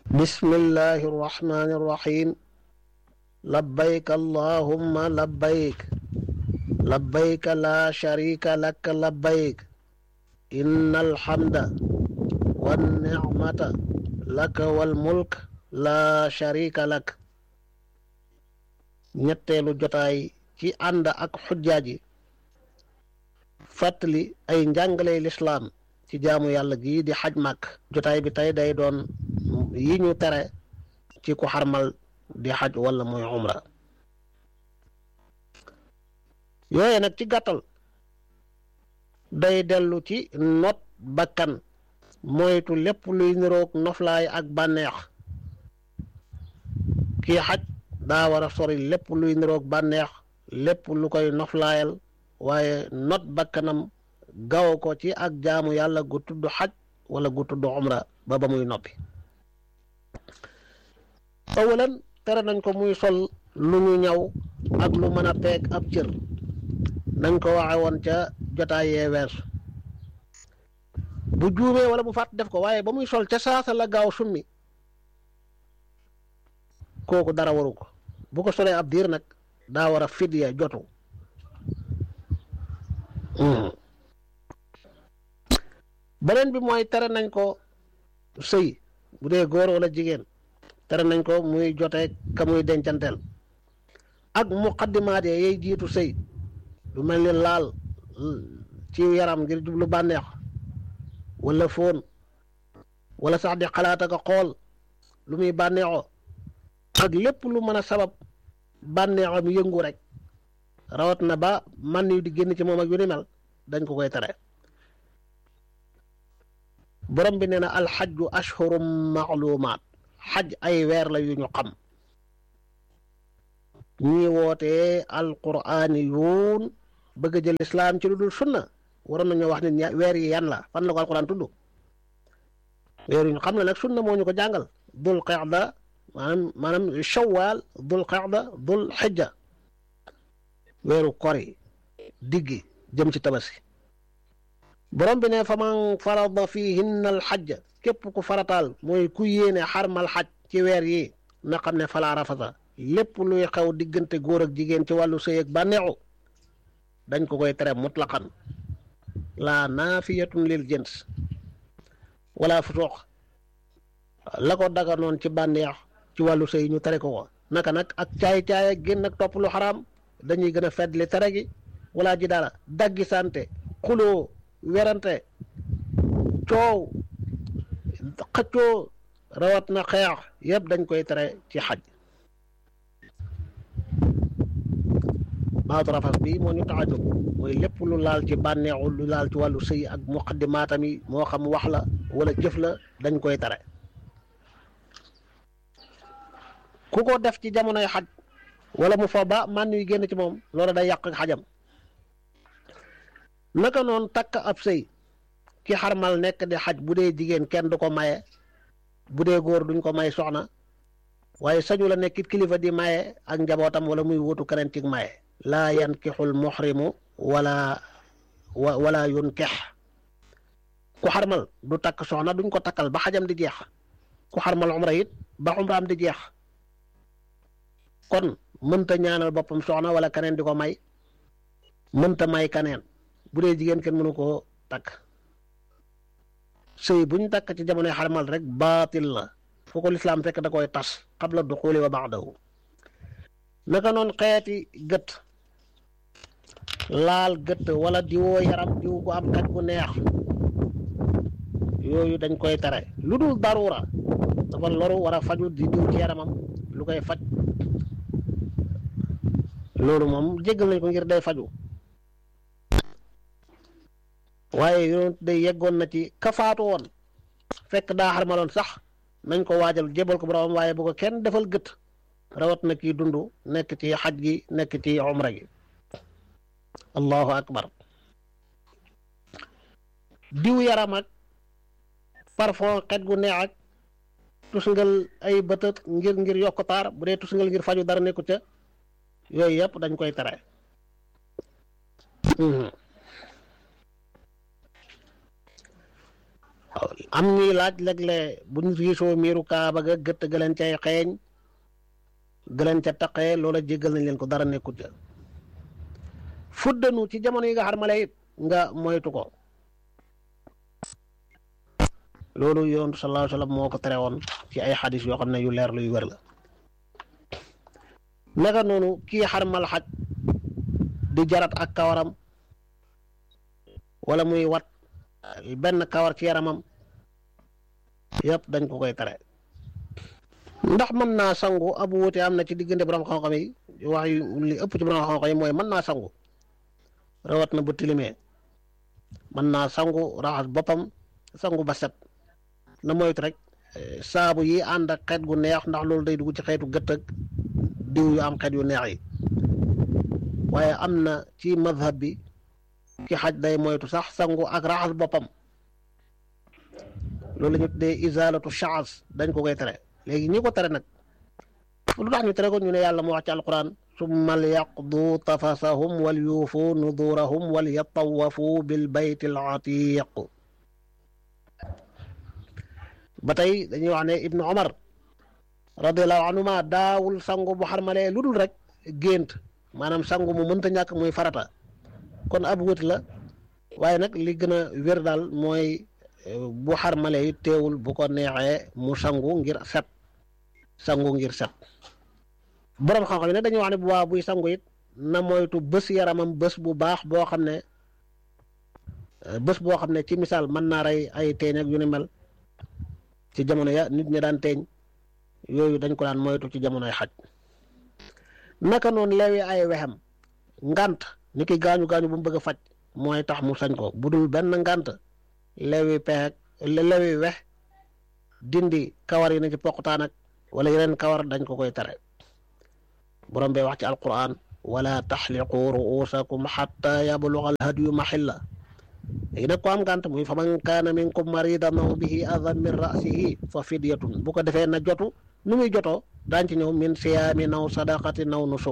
bismillahi irrahmani irrahim labbayk allahumma labbayk labbayk la sharika lak labbayk inna alhamda wannicmata laka walmulk la sharika lak. ñetteelu jotaay ci ànd ak xujjaaji fàttali ay njàngaley lislaam ci jaamu yàlla gii di xaj màkk. jotaay bi tey day doon yi ñu tere ci ku xarmal di xaj wala muy umra. yooye nag ci gàttal day dellu ci not bakkan, moytu lépp luy niroog noflaay ak bànneex. kii xaj daa war a sori lépp luy niroog bànneex, lépp lu koy noflaayal, waaye not bakkanam gaw ko ci ak jaamu yàlla gu tudd xaj wala gu tudd umra ba muy noppi. awalan tere nañ ko muy sol lu ñu ñaw ak lu mën a peeg ab cër, nañ ko waxe woon ca jotaay yee weesu. bu juumee wala mu fàtt def ko, waaye ba muy sol ca saasa la gaaw summi, kooku dara waru ko. bu ko solee ab diir nag daa war a fidya jotu. beneen bi mooy tere nañ ko sëy, bu dee góor wala jigéen tere nañ ko muy jotee ka muy dencanteel. ak muqaddimaat yay jiitu sëy, lu mel ni laal ci yaram ngir jublu bànneex, wala fóon, wala sax di xalaat ak a xool lu muy bànneexoo, ak lépp lu mën a sabab bànneexam yëngu rek, rawat na ba man yu di génn ci moom ak yu ni mel, dañ ko koy tere. borom bi nee na alxajju ashhurum maalumaat, xaj ay weer la yu ñu xam. ñii wootee alquraani yuun bëgg a jël islaam ci lu dul sunna waroon nañoo wax ne weer yi yan la, fan la ko alquraan tudd. weer yu ñu xam ne nag sunna moo ñu ko jàngal. dul qeexda maanaam shawaal, dul qeexda, dul xijja, weeru kori, diggi jëm ci tabaski. borom bi ne faman farada fihinna alxajja, képp ku farataal mooy ku yéene xarmal xaj ci weer yi, na xam ne falaa rafata, lépp luy xew diggante góor ak jigéen ci wàllu sëy ak bànneexu dañ ko koy tere mutlaqan, laa naafiyatun lil jins wala fusuuq. la ko daganoon ci bànneex ci wàllu sëy ñu tere ko ko, naka nag ak caay-caay ak génn ak topp lu xaraam dañuy gën a feddli tere gi. wala ji dara daggi sante, xuloo, werante, coow, xëccoo, rawat na xeex, yëpp dañ koy tere ci xaj. baatu rafas bi moo ñu tax a jóg, mooy lépp lu laal ci bànneexu, lu laal ci wàllu sëy ak muqaddimaatam yi, moo xam wax la wala jëf la, dañ koy tere. ku ko def ci jamonoy xaj wala mu fa ba man yu génn ci moom, loolu day yàq xajam. naka noonu takk ab sëy, ki xarmal nekk di xaj, bu dee jigéen kenn du ko maye, bu dee góor duñ ko may soxna, waaye sañu la nekkit kilifa di maye ak njabootam wala muy wutu keneen ci maye. laa yankixul muxrimu wala yunkex. ku xarmal du takk soxna, duñ ko takkal ba xajam di jeex. ku xarmal umra it ba umraam di jeex. kon mënta ñaanal boppam soxna wala keneen di ko may, mënta may keneen. bu dee jigéen kenn mënu koo takk. sëy buñ takk ci jamonoy xarmal rek baatil la, foo ko lislaam fekk da koy tas qabla duxuli wa baadahu. naka noonu xeeti gët, laal gët wala diwoo yaram, diw ko am kat bu neex, yooyu dañ koy tere. lu dul darura, dafa loru war a faju di diw ci yaramam lu koy faj, loolu moom jéggal nañ ko ngir day faju. waaye yoon day yeggoon na ci kafaatu woon fekk daa xarmaloon sax, nañ ko waajal jébal ko boromam, waaye bu ko kenn defal gët, rawat na kii dund nekk ci xaj gi, nekk ci umra gi. allahu akbar. diw yaram ak parfum xet gu neex ak tusngal ay bëtët ngir yokk taar, bu dee tusngal ngir faju dara nekku ca, yooyu yëpp dañ koy tere. am ñuy laaj léeg-léeg buñ riisoo miiru kaaba ga gëtt ga leen cay xeeñ ga leen ca taqee loola jéggal nañ leen ko dara nekkut ca fuddanu ci jamono yi nga xarmale it nga moytu ko loolu yoon sallallahu alayhi wa sallam moo ko tere woon ci ay xadis yoo xam ne yu leer la yu wér la naka noonu kii xarmal xaj di jarat ak kawaram wala muy wat benn kawar ci yaramam yëpp dañ ko koy tere ndax mën naa sangu abu wuute am na ci diggante borom xam-xam yi wax yu li ëpp ci borom xam-xam yi mooy mën naa sangu rawat na bu tilimee mën naa sangu raxas boppam sangu ba set na moytu rek saabu yi ànd ak xeet gu neex ndax loolu day dugg ci xeetu gëtt ak diw yu am xeet yu neex yi waaye am na ci madhab bi ki xaj day moytu sax sangu ak raxas boppam loolu la ñu tuddee izalatu shaas dañ ko koy tere léegi ñi ko tere nag lu tax ñu tere ko ñu ne yàlla moo wax ci alquran summa liyaqdu tafasahum wal yuufu nudurahum wal yatawafu bil bayti al atiq ba tey dañuy wax ne ibnu omar radiallahu anhuma daawul sangu bu xarmalee lu dul rek gént maanaam sangu mu mënta ñàkk muy farata kon ab wut la waaye nag li gën a wér daal mooy bu xarmalee it teewul bu ko neexee mu sangu ngir set sangu ngir set borom xam-xam ne dañuy wax ne bu waa buy sangu it na moytu bés yaramam bés bu baax boo xam ne ci misaal mën naa rey ay teeñ ak yu ni mel ci jamono ya nit ñi daan teeñ yooyu dañ ko daan moytu ci jamonoy xaj naka noonu leewi ay wexam ngant ni ki gaañu bu mu bëgg a faj mooy tax mu sañ ko bu dul benn ngant leewi pexe leewi wex dindi kawar yi na ci poqtaan ak wala yeneen kawar dañ ko koy tere borom bee wax ci alquran wala taxliqu ruusakum xatta yabluga alhadyu maxilla léegi nag ko am ngànt muy fa man kaana minkum maridan aw bihi adan min rasihi fa fidyatun bu ko defee na jotu nu muy jotoo daañ ci ñëw min siyaamin aw sadaqatin aw nusuk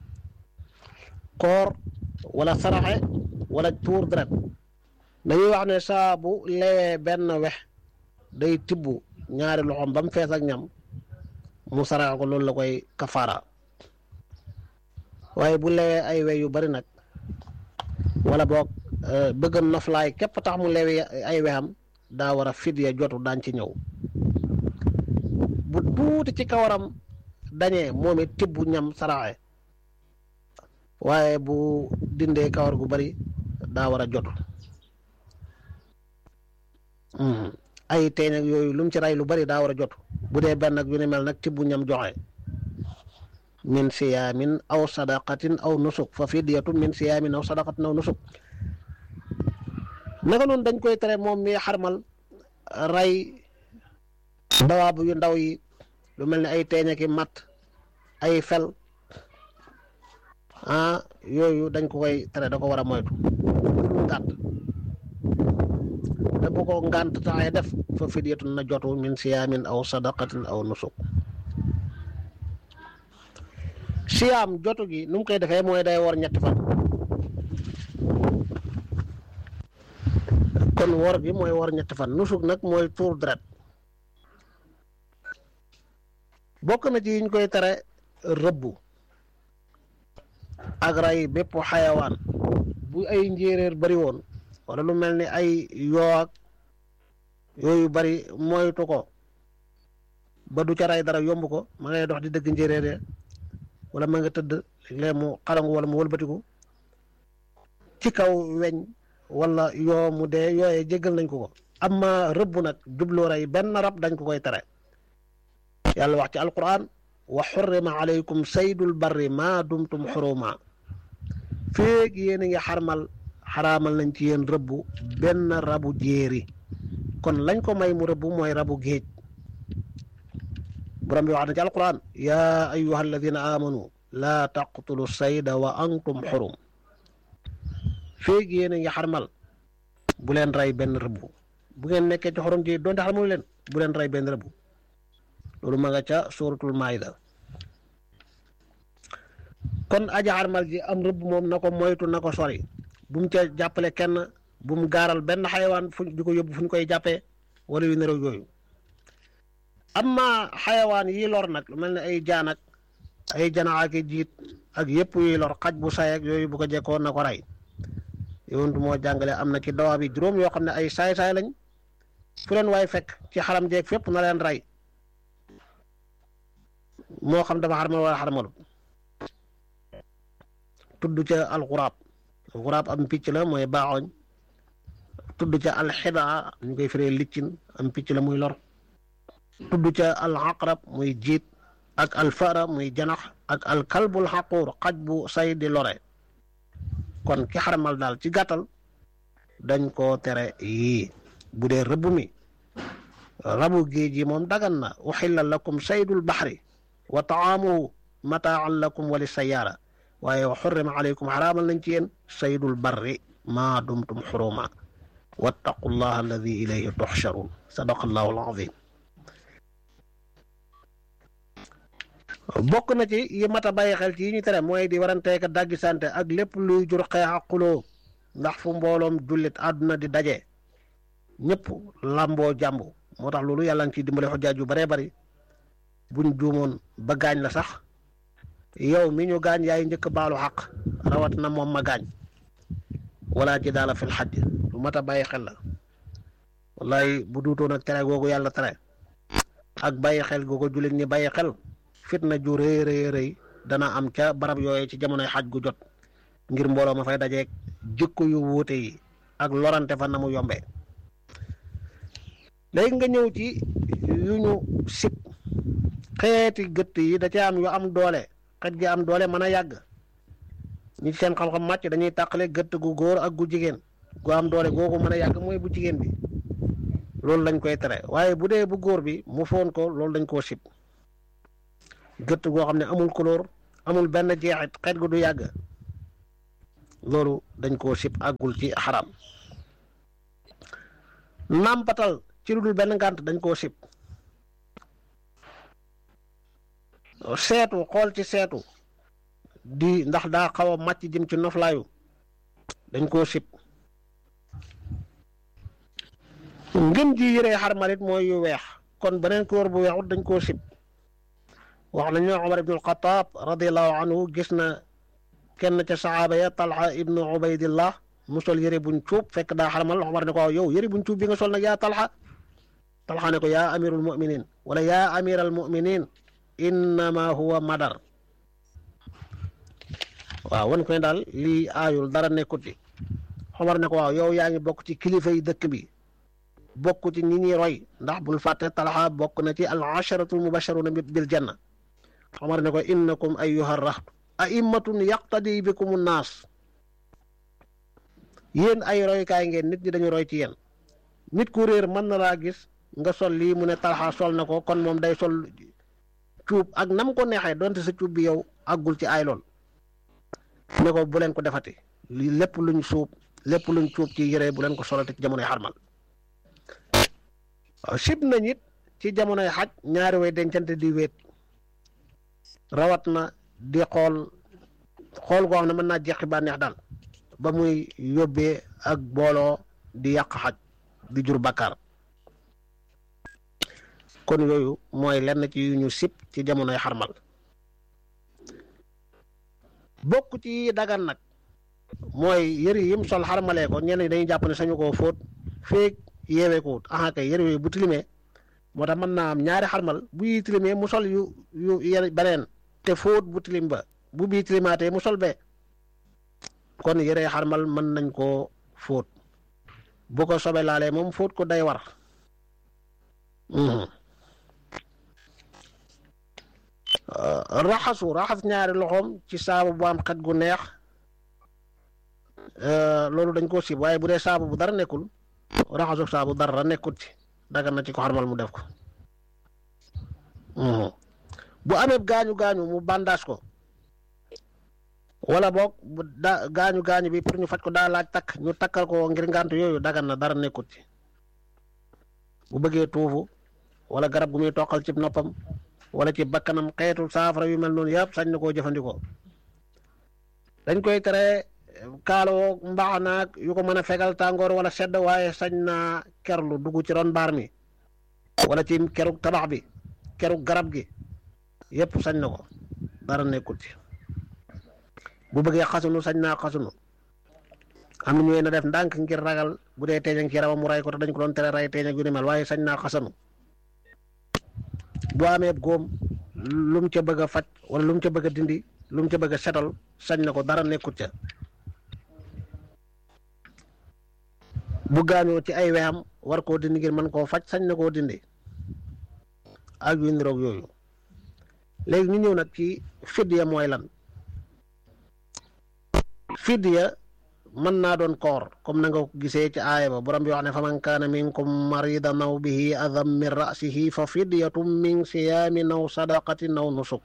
koor wala saraxe wala tuur deret dañuy wax ne saa bu lewee benn wex day tibb ñaari loxoom ba mu fees ak ñam mu saraxe ko loolu la koy kafaara waaye bu lewee ay we yu bari nag wala boog bëgg noflaay képp tax mu lewi ay wexam daa war a fidya jotu daañ ci ñëw bu tuuti ci kawaram dañee moom it tibb ñam saraxe waaye bu dindee kawar gu bari daa war a jotu ay teeñ ak yooyu lu mu ci ray lu bari daa war a jotu bu dee benn ak yu ni mel nag tibb ñam joxe min siyaamin aw sadaqatin aw nusuk fa fidyatun min siyaamin aw sadaqatin aw nusuk naka noonu dañ koy tere moom mi xarmal ray dawaab yu ndaw yi lu mel ne ay teeñ ak i mat ay fel yooyu dañ ko koy tere da ko war a moytu dul ngànt te bu ko ngànt taxee def fa fidyatun na jotu min siyaamin aw sadaqatin aw nusuk siyaam jotu gi nu mu koy defee mooy day wor ñetti fan kon wor gi mooy wor ñetti fan nusuk nag mooy tuur deret bokk na ci yiñ koy tere rëbbu ak ray bépp xayawaan bu ay njéeréer bari woon wala lu mel ni ay yoo ak yooyu bari moytu ko ba du ca ray dara yomb ko ma ngay dox di dëgg njéeréer ya wala ma nga tëdd léeg mu xalangu wala mu wëlbatiku ci kaw weñ wala yoo mu dee yooye jéggal nañ ko amma rëbb nag jubloo rey benn rab dañ ko koy tere yàlla wax ci alquran wa xurrima alaykum saydul barri ma dumtum xuruma féeg yéen a ngi xaraamal nañ ci yéen rëbb benn rabu jéeri kon lañ ko may mu rëbb mooy rabu géej borom bi wax na ci alquran yaa ayuha alladina amanu laa taqtulu sayda wa antum xurum féeg yéen a ngi xarmal bu leen rey benn rëbb bu ngeen nekkee ci xorom ji doonte xarmalu leen bu leen rey benn rëbb loolu ma nga ca suratul maida kon aja xarmal ji am rëbb moom na ko moytu na ko sori bu mu ca jàppale kenn bu mu gaaral benn xayawaan fu di ko yóbbu fu ñu koy jàppee wala yu niroog yooyu. amma xayawaan yi lor nag lu mel ne ay jaan ak ay janaax ak jiit ak yëpp yuy lor xaj bu say ak yooyu bu ko jekkoon na ko rey yontu moo jàngale am na ci dawa bi juróom yoo xam ne ay saay-saay lañ fu leen waay fekk ci xaram jeeg fépp na leen rey moo xam dafa xarmal wala xarmalu tudd ca alxuraab alxuraab am picc la mooy baaxooñ tudd ca alxidaa ñu koy firee liccin am picc la muy lor tudd ca alxaqrab muy jiit ak alfara muy janax ak alkalbul xaquur xaj bu say di lore kon ki xarmal daal ci gàttal dañ koo tere yii bu dee rëbb mi rabu géej yi moom dagan na uxilla lakum saydul baxri wa taamuhu mataan lakum wali sayaara waaye wa xurrima aleykum xaraamal nañ ci yéen saydul barri maa dumtum xuruma wattaqu llaha alladi ilayhi tuxcharuun sadaqa allahu alazim bokk na ci yi mat a bàyyi xel ci yi ñu tere mooy di waranteeka daggi sante ak lépp luy jur xeex ak xuloo ndax fu mbooloom jullit àdduna di daje ñëpp làmboo jàmb moo tax loolu yàlla ngi ciy dimbale xujjaaj yu baree bari buñ juumoon ba gaañ la sax yow mi ñu gaañ yaay njëkk baalu xaq rawat na moom ma gaañ wala ji daala fil xaj lu mat a bàyyi xel la wallaay bu duutoon ak tere googu yàlla tere ak bàyyi xel googu jullit ñi bàyyi xel fitna ju rëy rëy rëy dana am ca barab yooyu ci jamonoy xaj gu jot ngir mbooloo ma fay dajeeg jikko yu wuute yi ak lorante fa na mu yombee léegi nga ñëw ci yu ñu sib xeeti gëtt yi da ca am yu am doole xet gi am doole mën a yàgg ñi ci seen xam-xam màcc dañuy tàqale gëtt gu góor ak gu jigéen gu am doole googu mën a yàgg mooy bu jigéen bi loolu lañ koy tere waaye bu dee bu góor bi mu foon ko loolu dañ koo sib gëtt goo xam ne amul couleur amul benn jeexit xet gu du yàgg loolu dañ koo sib àggul ci xaram nàmpatal ci lu dul benn ngànt dañ koo sib seetu xool ci seetu di ndax daa xaw a màcc jëm ci noflaayu dañ koo sib ngën ji yëree xarmalit mooy yu weex kon beneen couleur bu weexut dañ koo sib wax nañu Umar ibnu alxataab radiallahu anhu gis na kenn ca saxaaba ya Talha ibnu Ubaydillah mu sol yëre buñ cuub fekk daa xarmal Umar ne ko waaw yow yëre buñ cuub bi nga sol nag yaa Talha Talha ne ko yaa amirul muminin wala yaa amiral muminin innama huwa madar waaw wan ko ne daal lii aayul dara nekkut ci Umar ne ko waaw yow yaa ngi bokk ci kilifa yi dëkk bi bokk ci ñi ñuy roy ndax bul fàtte Talha bokk na ci al asharatul mubasharuna bil janna Umar ne ko innakum ayyuha rahtu aimmatun yaqtadi bikum naas yéen ay roykaay ngeen nit ñi dañu roy ci yéen nit ku réer mën na laa gis nga sol lii mu ne Talha sol na ko kon moom day sol cuub ak nam ko neexee donte sa cuub bi yow àggul ci ay lool ne ko bu leen ko defati lii lépp luñ cuub ci yére bu leen ko solati ci jamonoy xarmal sib nañ it ci jamonoy xaj ñaari way dencante di wéet rawat na di xool goo xam ne mën naa jeqi bànneex daal ba muy yóbbee ak booloo di yàq xaj di jur bakkaar kon yooyu mooy lenn ci yu ñu sib ci jamonoy xarmal bokk ci dagan nag mooy yëri yim sol xarmalee ko ñenn ñi dañuy jàpp ne sañu koo fóot feeg yeewee ko wut aha kay yëre yooyu bu tilimee moo tax mën naa am ñaari xarmal bu yi tilimee mu sol yu yëre beneen te fóot bu tilim ba bu bii tilimaatee mu sol bee kon yëre xarmal mën nañ koo fóot bu ko sobe laalee moom fóot ko day war raxas ñaari loxoom ci saabu bu am xet gu neex loolu dañ koo sib waaye bu dee saabu bu dara nekkul raxasu saabu dara nekkut ci dagan na ci ko xarmal mu def ko bu amee gaañu mu bandaas ko wala boog bu gaañu bi pour ñu faj ko daa laaj takk ñu takkal ko ngir ngànt yooyu dagan na dara nekkut ci bu bëggee tuufu wala garab gu muy toqal ci noppam wala ci bakkanam xeetu saafara yu mel noonu yëpp sañ na koo jëfandikoo dañ koy tere kaaloo mbaxanaak yu ko mën a fegal tàngoor wala sedd waaye sañ naa kerlu dugg ci ron baar mi wala ci kerug tabax bi kerug garab gi yépp sañ na ko dara nekkul ci bu bëggee xasunu sañ naa xasunu am na ñëwee na def ndànk ngir ragal bu dee teeñag ci rabam mu ray ko te dañ ko doon tere ray teeñag yu ni mel waaye sañ naa xasanu bu amee góom lu mu ca bëgg a faj wala lu mu ca bëgg a dindi lu mu ca bëgg a setal sañ na ko dara nekkut ca bu gaañoo ci ay wexam war koo dindi ngir mën koo faj sañ na koo dindi ak yu niroog yooyu léegi ñu ñëw nag ci fidya mooy lan fidya mën naa doon koor comme na nga ko gisee ci aaya ba borom bi wax ne fa man kaana minkum maridan aw bihi adam min ra'sihi fa fidyatum min siyaamin aw sadaqatin aw nusuk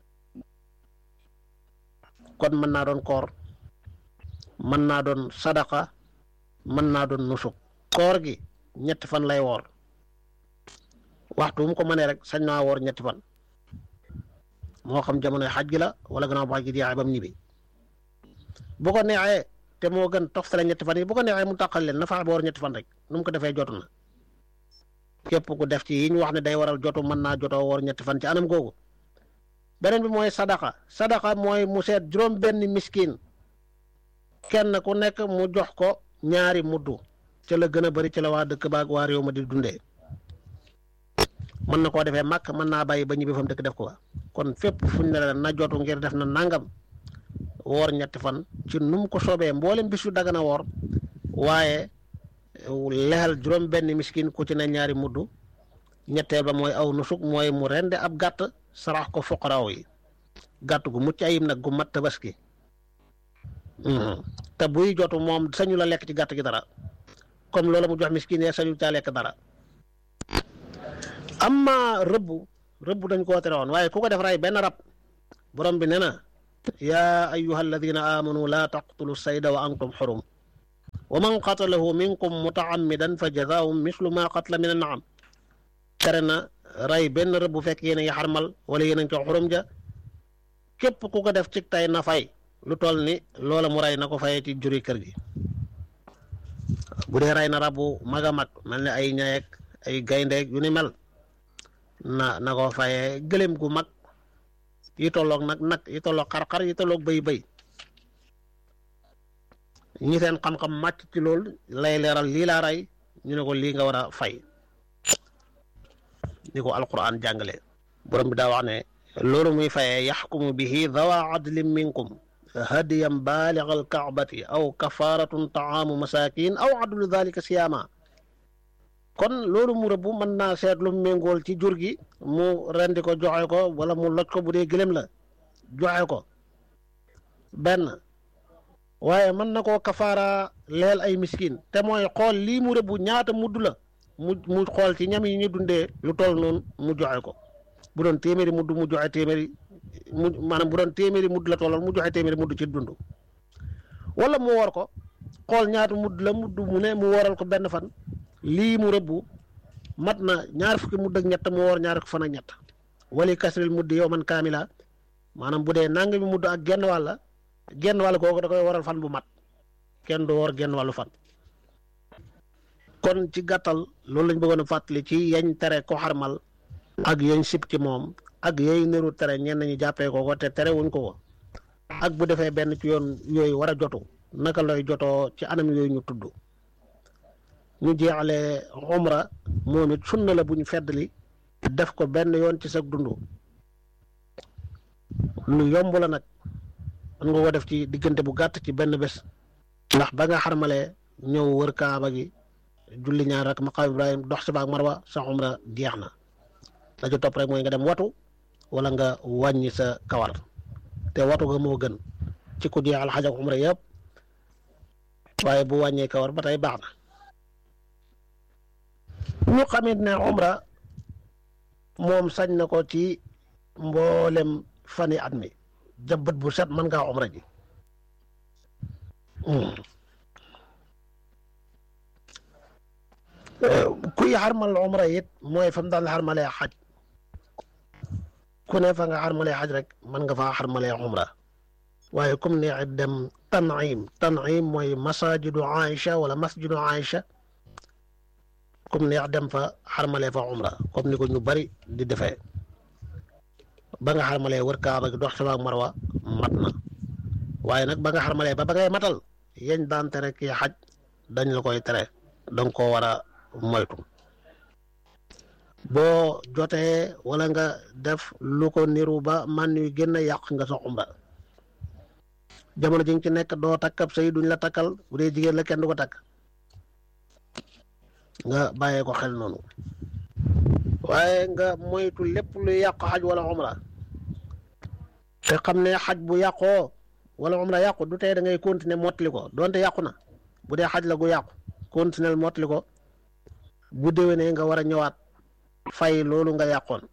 kon mën naa doon koor mën naa doon sadaqa mën naa doon nusuk koor gi ñetti fan lay woor waxtu mu ko mënee rek sañ naa woor ñetti fan moo xam jamonoy xaj gi la wala gannaaw bu xaj gi jeexee ba mu ñibbi bu ko neexee te moo gën toftale ñetti fan yi bu ko neexee mu tàqal leen na fexe ba woor ñetti fan rek nu mu ko defee jotu na képp ku def ci yi ñu wax ne day waral jotu mën naa jotoo woor ñetti fan ci anam googu beneen bi mooy sadaqa mooy mu seet juróom benn miskin kenn ku nekk mu jox ko ñaari muddu ca la gën a bari ci la waa dëkk baag waa réew ma di dundee mën na koo defee màkk mën naa bàyyi ba ñibbi fa mu dëkk def ko kon fépp fuñ ne la na jotu ngir def na nangam woor ñetti fan ci nu mu ko soobee mboolem bis yu dagana woor waaye lexal juróom benn miskin ku ci ne ñaari muddu ñetteel ba mooy aw nusuk mooy mu rende ab gàtt sarax ko fuqaraaw yi gàtt gu mucc ayib nag gu mat tabaski te buy jotu moom sañu la lekk ci gàtt gi dara comme loolu mu jox miskin yi sañu caa lekk dara amma rëbb dañ koo tere woon waaye ku ko def ray benn rab borom bi nee na yaa ayyuha alladina amanu laa taqtulu sayda wa antum xurum wa man qatalahu minkum mutaammidan fa jazaahum mislu ma qatla min an'am tere na ray benn rëbb bu fekk yéen a ngi xarmal wala yéen a ngi ci xurum ja képp ku ko def ci tay na fay lu toll ni loola mu ray na ko fayee ci juri kër gi bu dee ray na rabu mag a mag mel ne ay ñayeeg ay gayndeeg yu ni mel na ko fayee gëléem gu mag yi tolloog nag yi tolloog xar-xar yi tolloog bëy ñi seen xam-xam màcc ci loolu lay leeral lii laa ray ñu ne ko lii nga war a fay ni ko alquran jàngale borom bi daa wax ne loolu muy fayee yaxkumu bihi dawa adlin minkum hadiyan baaliga alkaabati aw kafaratun taamu masakin aw adlu dalika siyaama kon loolu mu rëbb mën naa seet lu méngool ci jur gi mu rendi ko joxe ko wala mu loj ko bu dee gëlëm la joxe ko benn waaye mën na koo kafaara leel ay miskin te mooy xool lii mu rëbb ñaata mudd la mu xool ci ñam yi ñu dundee lu toll noonu mu joxe ko bu doon téeméeri mudd mu joxe téeméeri maanaam bu doon téeméeri mudd la tolloon mu joxe téeméeri mudd ci dund wala mu woor ko xool ñaata mudd la mudd mu ne mu wooral ko benn fan lii mu rëbbu mat na ñaar fukki mudd ak ñett mu woor ñaar fukki fan ak ñett wali kasril mudd yow man kaamila maanaam bu dee nangami mudd ak genn wàll kooku da koy waral fan bu mat kenn du woor genn wàllu fan kon ci gàttal loolu lañ bëggoon a fàttali ci yañ tere ko xarmal ak yañ sib ci moom ak yooyu niru tere ñenn ñi jàppee ko te tere wuñ ko ak bu defee benn ci yoon yooyu war a jotu naka lay jotoo ci anam yooyu ñu tudd ñu jeexale umra moom it sunna la bu ñu feddali def ko benn yoon ci sa dund lu yomb la nag mën nga ko def ci diggante bu gàtt ci benn bés ndax ba nga xarmalee ñëw wër kaaba gi julli ñaar rek maqaam Ibrahim dox Safa ak Marwa sa umra jeex na la ci topp rek mooy nga dem watu wala nga wàññi sa kawar te watu ga moo gën ci ku jeexal xaj ak umra yëpp waaye bu wàññee kawar ba tey baax na ñu xamit ne umra moom sañ na ko ci mboolem fani at mi jabbat bu set mën ngaa umra ji kuy xarmal umra it mooy fam daan xarmalee xaj ku ne fa nga xarmalee xaj rek mën nga faa xarmalee umra waaye comme neexit dem Tan'im mooy masajidu Aïcha wala masjidu Aïcha comme neex dem fa xarmalee fa umra comme ni ko ñu bari di defee ba nga xarmalee wër kaaba gi dox Safa ak Marwa mat na waaye nag ba nga xarmalee ba ngay matal yeñ daan tere kii xaj dañ la koy tere danga koo war a moytu boo jotee wala nga def lu ko niru ba man yu gën a yàq nga sa umra jamono ji nga ci nekk doo takk ab sëy duñ la takkal bu dee jigéen la kenn du ko takk nga bàyyee ko xel noonu waaye nga moytu lépp luy yàq xaj wala umra te xam ne xaj bu yàqoo wala umra yàqu du tey da ngay continuer mottali ko donte yàqu na bu dee xaj la gu yàqu continuer mottali ko bu déwénee nga war a ñëwaat fay loolu nga yàqoon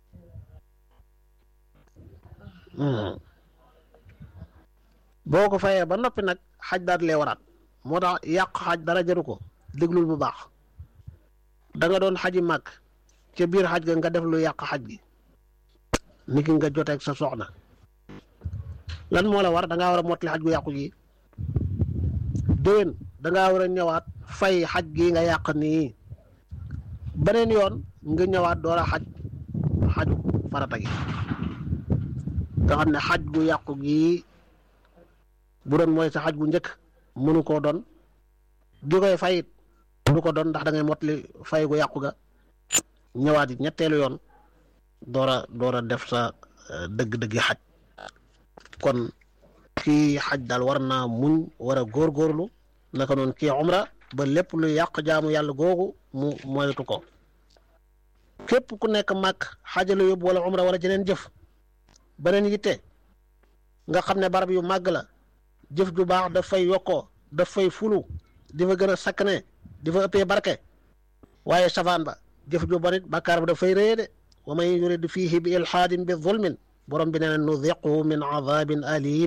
boo ko fayee ba noppi nag xaj daal lee waraat moo tax yàq xaj dara jaru ko déglul bu baax da nga doon xaji màgg ca biir xaj ga nga def lu yàq xaj gi niki nga joteeg sa soxna lan moo la war da ngaa war a mottali xaj gu yàqu gi déwén da ngaa war a ñëwaat fay xaj gi nga yàq nii beneen yoon nga ñëwaat door a xaju farata gi nga xam ne xaj gu yàqu gi bu doon mooy sa xaj gu njëkk mënu koo doon gi koy fayit du ko doon ndax da ngay mottali fay gu yàqu ga ñëwaat it ñetteelu yoon door a def sa dëgg-dëggi xaj kon kii xaj daal war naa muñ war a góorgóorlu naka noonu kii umra ba lépp lu yàq jaamu yàlla googu mu moytu ko képp ku nekk màkk xajalu yóbbu wala umra wala jeneen jëf beneen yitte nga xam ne barab yu màgg la jëf ju baax daf fay yokkoo daf fay fulu di fa gën a sakkane di fa ëppee barke waaye safaan ba jëf ju bonit bàkkaar ba daf fay réye de wa man yurid fiihi bi ilhaadin bi zulmin borom bi nee na nudiqhu min adabin alim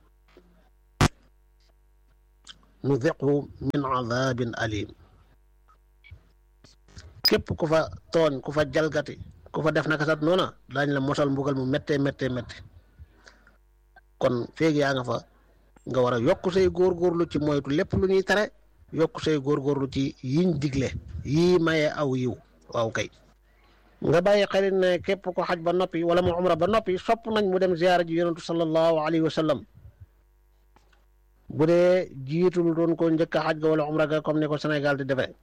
nudiqhu min adabin alim képp ku fa tooñ ku fa jalgati ku fa def naka sat noona daañ la mosal mbugal mu méttee kon féegi yaa nga fa nga war a yokk say góorgóorlu ci moytu lépp lu ñuy tere yokk say góorgóorlu ci yiñ digle yii maye aw yiw waaw kay nga bàyyi xel ne képp ko xaj ba noppi wala mu umra ba noppi sopp nañ mu dem ziyaara ji yonentu sallallahu alayhi wa sallam bu dee jiitul doon ko njëkk a xaj ga wala umra ga comme ni ko Sénégal di defee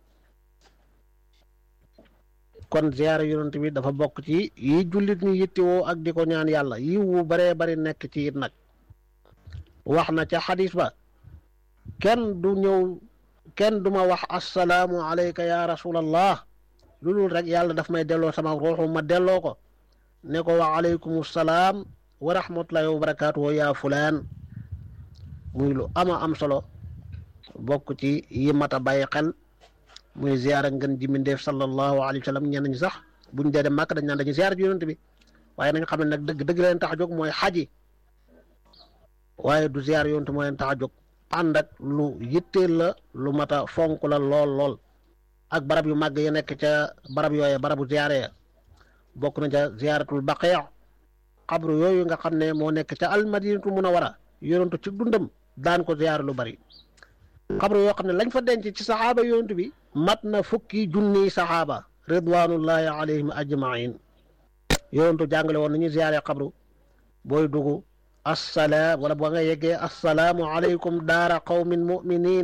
kon ziyaara yonent bi dafa bokk ci yi jullit ñi yittewoo ak di ko ñaan yàlla yiw wu baree bari nekk ci it nag wax na ca xadis ba kenn du ma wax assalaamu alayka ya rasulallah lu dul rek yàlla daf may delloo sama ruuxu ma delloo ko ne ko wa alaykum salaam wa rahmatullahi wa barakaatuhu ya fulaan muy lu am solo bokk ci yi mat a bàyyi xel muy ziyaara ngeen ji mindeef sallallahu alayhi wa sallam ñenn ñi sax buñ dee dem màkk dañ naan dañuy ziyaara ji yonent bi waaye nañ xam ne nag dëgg leen tax a jóg mooy xaji waaye du ziyaara yonent moo leen tax a jóg ànd ak lu yitteel la lu mat a fonk la lool ak barab yu màgg yi nekk ca barab yooye barabu ziyaare ya bokk na ca ziyaaratul baqiya xabru yooyu nga xam ne moo nekk ca almadinatu munawara yonentu ci dundam daan ko ziyaara lu bari xabru yoo xam ne lañ fa denc ci saxaaba yonent bi mat na fukki junniy saxaaba ridwanullahi alayhim ajmain yonentu jàngale woon nañu ziyaare xabru booy dugg assalaam wala boo nga yeggee assalaamu alaykum daara qawmin muminin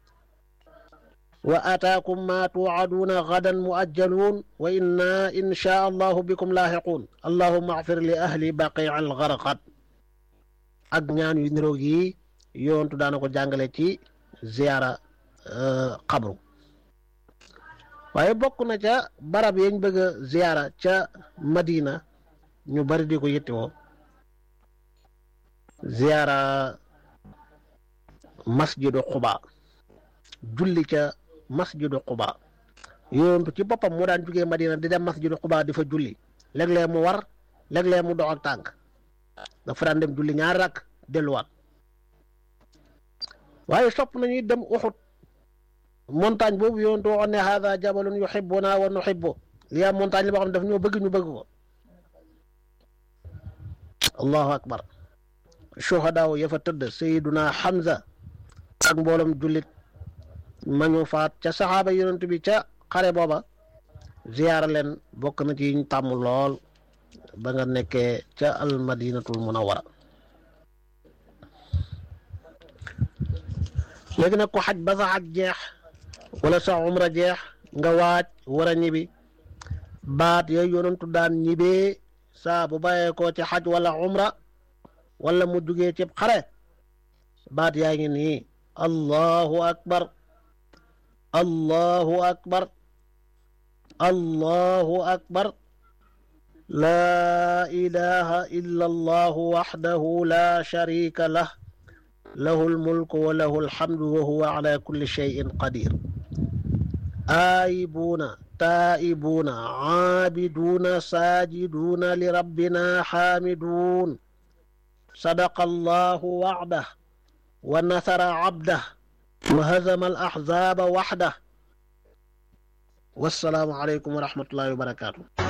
wa ataakum ma tuucaduuna gadan muajjaluun wa inna insha allahu bikum laaxiquun allahumma axfir li ahli baqii algarqad ak ñaan yu niroog yi yonentu daana ko jàngale ci ziyaara xabru waaye bokk na ca barab yañ bëgg a ziyaara ca Madina ñu bari di ko yittewoo ziyaara masjidu Quba julli ca masjidu Quba yonentu ci boppam moo daan jógee Madina di dem masjidu Quba di fa julli léeg-léeg mu war léeg-léeg mu dox ak tànk dafa daan dem julli ñaari rakk delluwaat waaye sopp nañuy dem Uxud montagne boobu yonentu waxoon ne hada jabalun yuhibbuna wa nuhibbu li am montagne la boo xam ne daf ñoo bëgg ñu bëgg ko allahu akbar shuhadaaw ya fa tëdd sayiduna Hamza ak mboolem jullit ma ñu faat ca saxaaba yonent bi ca xare booba ziyaara leen bokk na ci ñu tàmm lool ba nga nekkee ca al madinatul munawwara léegi nag ku xaj ba sa xaj jeex wala sa umra jeex nga waaj war a ñibbi baat yooyu yonentu daan ñibbee saa bu bàyyee ko ci xaj wala umra wala mu jugee ci xare baat yaa ngi nii allahu akbar allahu akbar allahu akbar laa ilaha illa allahu waxdahu la sharika lah lahu almulku wa lahu alhamdu wa huwa ala kulli shay'in qadir آيبون تائبون عابدون ساجدون لربنا حامدون صدق الله وعده ونصر عبده وهزم الأحزاب وحده والسلام عليكم ورحمة الله وبركاته